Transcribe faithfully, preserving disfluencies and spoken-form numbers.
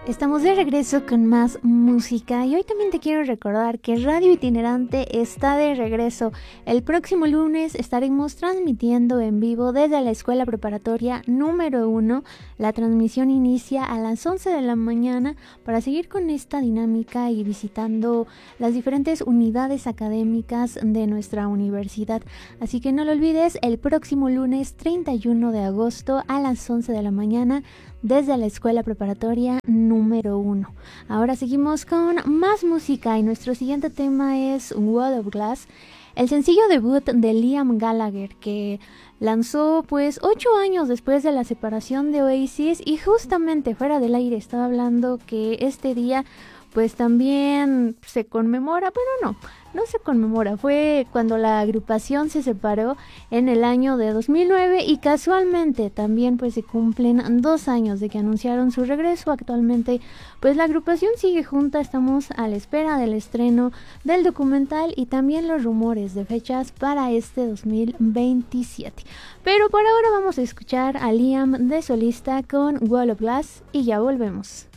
Estamos de regreso con más música y hoy también te quiero recordar que Radio Itinerante está de regreso. El próximo lunes estaremos transmitiendo en vivo desde la Escuela Preparatoria número uno. La transmisión inicia a las once de la mañana para seguir con esta dinámica y visitando las diferentes unidades académicas de nuestra universidad. Así que no lo olvides, el próximo lunes treinta y uno de agosto a las once de la mañana desde la Escuela Preparatoria número uno. Ahora seguimos con más música y nuestro siguiente tema es Wall of Glass, el sencillo debut de Liam Gallagher, que lanzó pues ocho años después de la separación de Oasis, y justamente fuera del aire estaba hablando que este día pues también se conmemora, bueno no, no se conmemora, fue cuando la agrupación se separó en el año de dos mil nueve y casualmente también pues se cumplen dos años de que anunciaron su regreso. Actualmente pues la agrupación sigue junta, estamos a la espera del estreno del documental y también los rumores de fechas para este dos mil veintisiete. Pero por ahora vamos a escuchar a Liam de solista con Wall of Glass y ya volvemos.